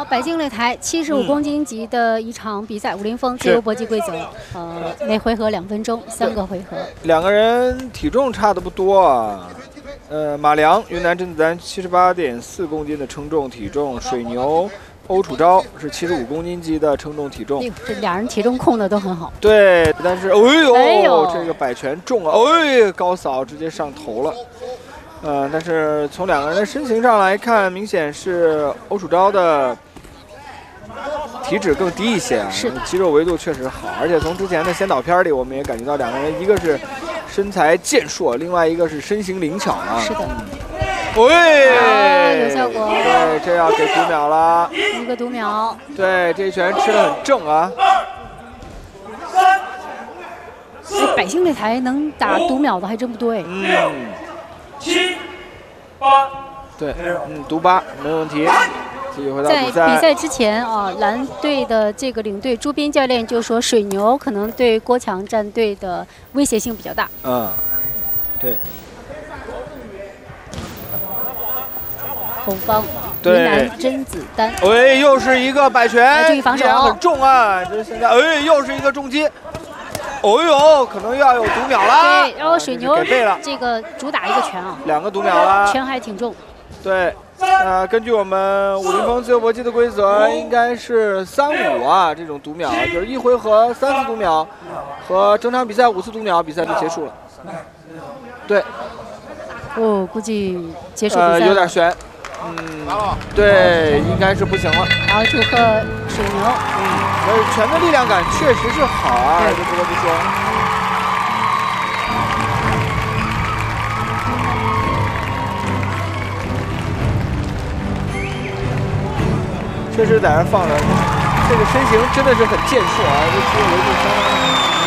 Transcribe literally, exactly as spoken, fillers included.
百姓擂台七十五公斤级的一场比赛，武林风自由搏击规则，呃，每回合两分钟，三个回合。 两个人体重差的不多啊。呃，马良云南甄子丹七十八点四公斤的称重体重，水牛欧楚昭是七十五公斤级的称重体重。 这俩人体重控的都很好。 对，但是哎呦， 哎呦这个摆拳重啊，哎，高扫直接上头了。呃，但是从两个人的身形上来看，明显是欧楚昭的体脂更低一些啊， 是的， 肌肉维度确实好，而且从之前的先导片里，我们也感觉到两个人一个是身材健硕，另外一个是身形灵巧啊。 是的。 喂、 啊，有效果。 对，这要给读秒了。 一个读秒。 对，这一拳吃得很正啊。 哎，百姓擂台能打读秒的还真不多哎。 嗯。七八。对，嗯，读八没问题。继续回到比赛。 在比赛之前啊，蓝队的这个领队朱斌教练就说，水牛可能对郭强战队的威胁性比较大。 嗯，对。 后方云南甄子丹， 喂，又是一个摆拳， 注意防守， 很重啊！这现在，哎，又是一个重击，哦呦，可能要有读秒了。 对，然后水牛给背了， 这个主打一个拳啊， 两个读秒了， 拳还挺重。 对，呃，根据我们武林风自由搏击的规则，应该是三五啊，这种读秒，就是一回合三次读秒，和整场比赛五次读秒，比赛就结束了。对， 哦，估计结束比赛呃有点悬。嗯，对，应该是不行了。 然后祝贺水牛。 嗯，所以拳的力量感确实是好啊，这不得不说。确实在那放着，这个身形真的是很健硕啊，这肌肉维度相当的好。